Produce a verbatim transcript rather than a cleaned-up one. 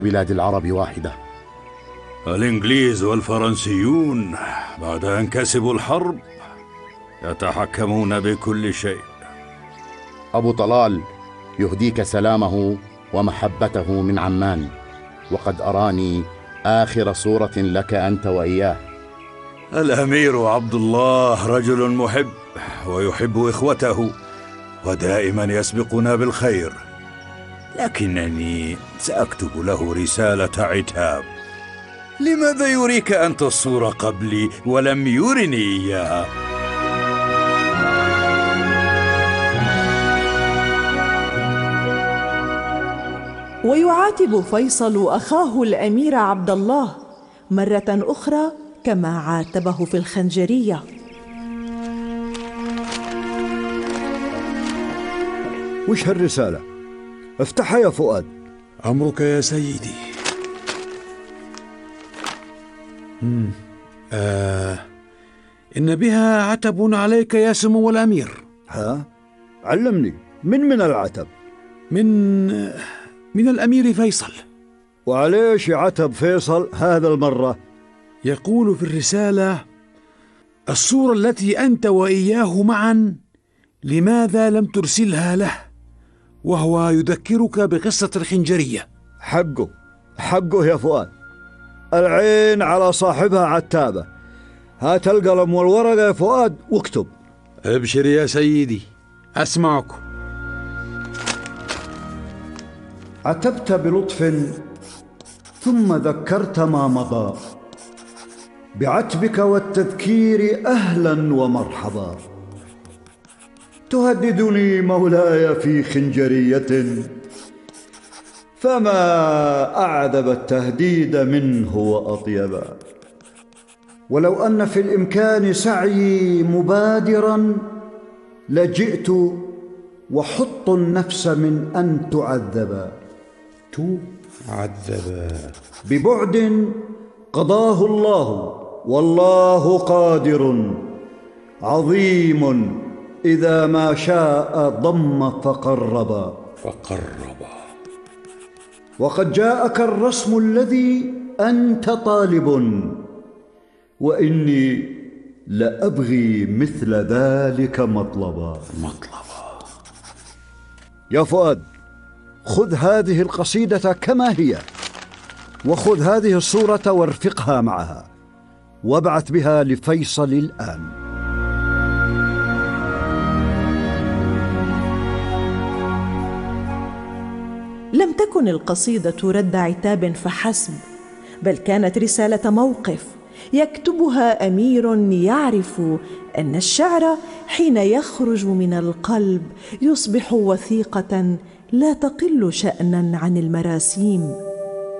بلاد العرب واحدة. الإنجليز والفرنسيون بعد أن كسبوا الحرب يتحكمون بكل شيء. أبو طلال يهديك سلامه ومحبته من عمان، وقد أراني آخر صورة لك أنت وإياه. الأمير عبد الله رجل محب ويحب إخوته ودائما يسبقنا بالخير، لكنني سأكتب له رسالة عتاب. لماذا يريك أنت الصورة قبلي ولم يرني إياها؟ ويعاتب فيصل أخاه الأمير عبد الله مرة أخرى كما عاتبه في الخنجرية. وش هالرسالة؟ افتحها يا فؤاد. أمرك يا سيدي. مم. آه. إن بها عتب عليك يا سمو الأمير. ها؟ علمني، من من العتب؟ من من الأمير فيصل. وعليش عتب فيصل هذا المرة؟ يقول في الرسالة: الصورة التي أنت وإياه معا لماذا لم ترسلها له؟ وهو يذكرك بقصة الخنجرية. حقه حقه يا فؤاد، العين على صاحبها عتابة. هات القلم والورقة يا فؤاد واكتب. ابشر يا سيدي، أسمعك. عتبت بلطف ثم ذكرت ما مضى، بعتبك والتذكير أهلا ومرحبا. تهددني مولاي في خنجرية، فما أعذب التهديد منه وأطيبا. ولو أن في الإمكان سعي مبادرا لجئت وحط النفس من أن تعذبا. تعذبا ببعد قضاه الله، والله قادر عظيم إذا ما شاء ضم فقربا فقربا. وقد جاءك الرسم الذي أنت طالب، وإني لأبغي مثل ذلك مطلبا مطلبا. يا فؤاد، خذ هذه القصيدة كما هي، وخذ هذه الصورة وارفقها معها، وابعث بها لفيصل الآن. لم تكن القصيدة رد عتاب فحسب، بل كانت رسالة موقف يكتبها أمير يعرف أن الشعر حين يخرج من القلب يصبح وثيقة لا تقل شأنا عن المراسيم.